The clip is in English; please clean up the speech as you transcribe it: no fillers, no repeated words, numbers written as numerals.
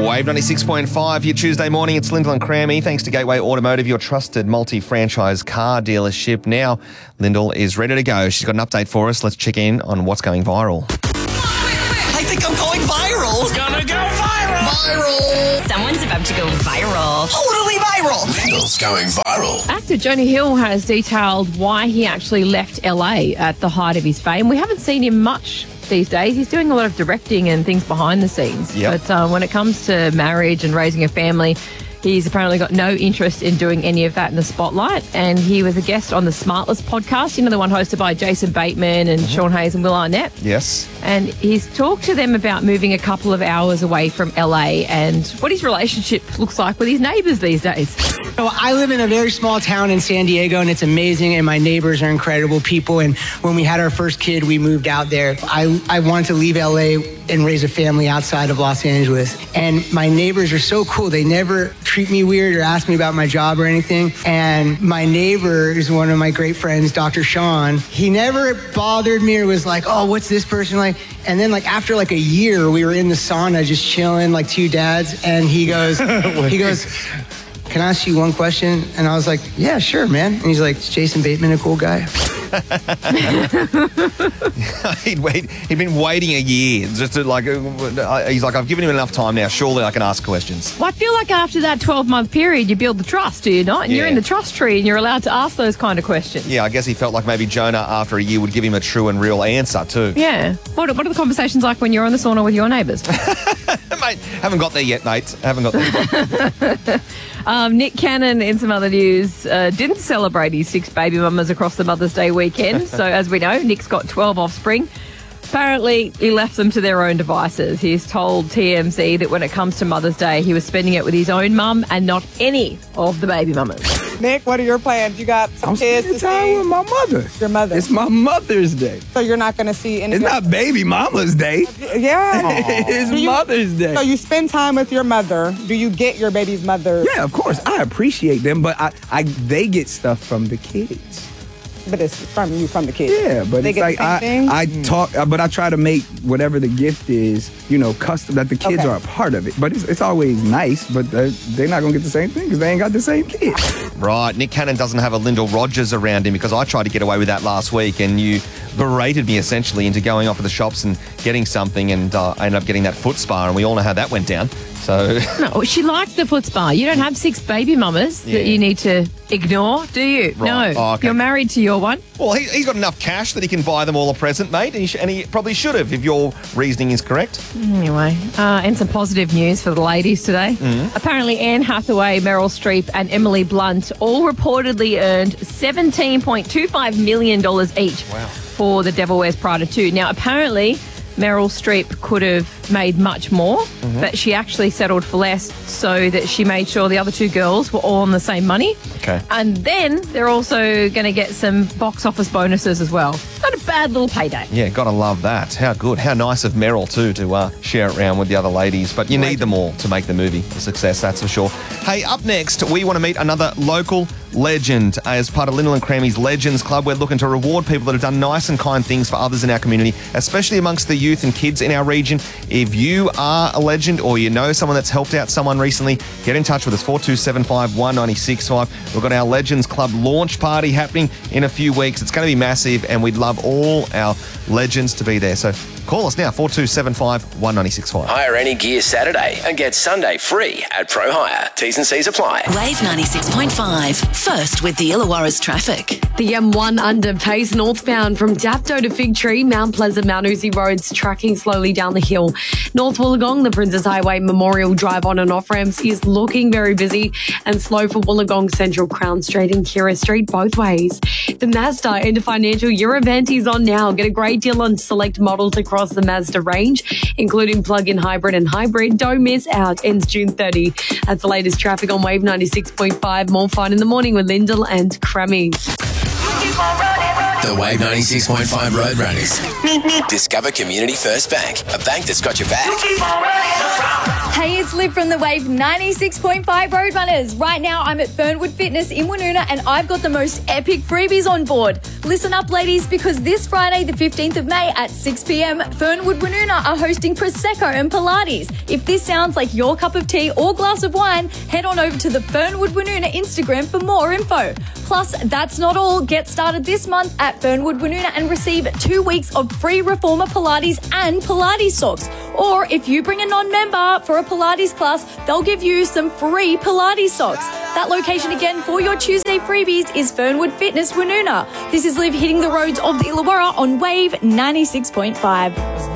Wave 96.5, your Tuesday morning. It's Lyndall and Crammy. Thanks to Gateway Automotive, your trusted multi-franchise car dealership. Now, Lyndall is ready to go. She's got an update for us. Let's check in on what's going viral. I think I'm going viral. It's gonna go viral. Viral. Someone's about to go viral. Totally viral. Lyndall's going viral. Actor Jonah Hill has detailed why he actually left LA at the height of his fame. We haven't seen him much these days. He's doing a lot of directing and things behind the scenes. Yep. But when it comes to marriage and raising a family, he's apparently got no interest in doing any of that in the spotlight. And he was a guest on the Smartless podcast, you know, the one hosted by Jason Bateman and Sean Hayes and Will Arnett. Yes. And he's talked to them about moving a couple of hours away from LA and what his relationship looks like with his neighbours these days. So I live in a very small town in San Diego, and it's amazing, and my neighbors are incredible people. And when we had our first kid, we moved out there. I wanted to leave LA and raise a family outside of Los Angeles. And my neighbors are so cool. They never treat me weird or ask me about my job or anything. And my neighbor is one of my great friends, Dr. Sean. He never bothered me or was like, oh, what's this person like? And then after a year, we were in the sauna just chilling like two dads. And he goes, can I ask you one question? And I was like, yeah, sure, man. And he's like, is Jason Bateman a cool guy? He'd been waiting a year. Just to he's like, I've given him enough time now. Surely I can ask questions. Well, I feel like after that 12-month period, you build the trust, do you not? And you're in the trust tree and you're allowed to ask those kind of questions. Yeah, I guess he felt like maybe Jonah, after a year, would give him a true and real answer too. Yeah. What are the conversations like when you're on the sauna with your neighbours? Mate, haven't got there yet, mate. Haven't got there yet. Nick Cannon, in some other news, didn't celebrate his 6 baby mamas across the Mother's Day weekend. So, as we know, Nick's got 12 offspring. Apparently, he left them to their own devices. He's told TMZ that when it comes to Mother's Day, he was spending it with his own mum and not any of the baby mamas. Nick, what are your plans? You got some kids to time see? with my mother. Your mother. It's my Mother's Day. So you're not going to see any. It's not baby mama's day. Yeah. It's Mother's Day. So you spend time with your mother. Do you get your baby's mother? Yeah, of course. I appreciate them, but they get stuff from the kids. But it's from the kids. Yeah, but they it's get like the same thing? I talk, but I try to make whatever the gift is, custom, that the kids are a part of it. But it's always nice, but they're not going to get the same thing because they ain't got the same kids. Right. Nick Cannon doesn't have a Lyndall Rogers around him because I tried to get away with that last week and you berated me essentially into going off to the shops and getting something, and I ended up getting that foot spa, and we all know how that went down. So No, she liked the foot spa. You don't have 6 baby mamas that you need to ignore, do you? Right. No. Oh, okay. You're married to your one. Well, he's got enough cash that he can buy them all a present, mate, and he probably should have if your reasoning is correct. Anyway, and some positive news for the ladies today. Apparently, Anne Hathaway, Meryl Streep and Emily Blunt all reportedly earned $17.25 million each for The Devil Wears Prada 2. Now, apparently, Meryl Streep could have made much more, but she actually settled for less so that she made sure the other 2 girls were all on the same money. Okay. And then they're also going to get some box office bonuses as well. Not a bad little payday. Yeah, gotta love that. How good. How nice of Meryl, too, to share it around with the other ladies. But you need them all to make the movie a success, that's for sure. Hey, up next, we want to meet another local legend. As part of Lyndall and Crammy's Legends Club, we're looking to reward people that have done nice and kind things for others in our community, especially amongst the youth and kids in our region. If you are a legend or you know someone that's helped out someone recently, get in touch with us, 4275 1965. We've got our Legends Club launch party happening in a few weeks. It's going to be massive, and we'd love all our legends to be there. So call us now, 4275 1965. Hire any gear Saturday and get Sunday free at Pro Hire. T's and C's apply. Wave 96.5. First with the Illawarra's traffic. The M1 under pace northbound from Dapto to Fig Tree, Mount Pleasant, Mount Uzi roads tracking slowly down the hill. North Wollongong, the Princess Highway Memorial Drive on and off ramps is looking very busy and slow for Wollongong Central, Crown Street and Kira Street both ways. The Mazda End of Financial Year event is on now. Get a great deal on select models across the Mazda range, including plug-in hybrid and hybrid. Don't miss out. Ends June 30. That's the latest traffic on Wave 96.5. More fun in the morning with Lyndall and Crammy. The Wave 96.5 Road Runners. Discover Community First Bank, a bank that's got your back. Hey, it's Liv from the Wave 96.5 Roadrunners. Right now, I'm at Fernwood Fitness in Woonona, and I've got the most epic freebies on board. Listen up, ladies, because this Friday, the 15th of May at 6 p.m, Fernwood Woonona are hosting Prosecco and Pilates. If this sounds like your cup of tea or glass of wine, head on over to the Fernwood Woonona Instagram for more info. Plus, that's not all. Get started this month at Fernwood Woonona and receive 2 weeks of free Reformer Pilates and Pilates socks. Or if you bring a non-member for a Pilates class, they'll give you some free Pilates socks. That location again for your Tuesday freebies is Fernwood Fitness Woonona. This is Liv hitting the roads of the Illawarra on Wave 96.5.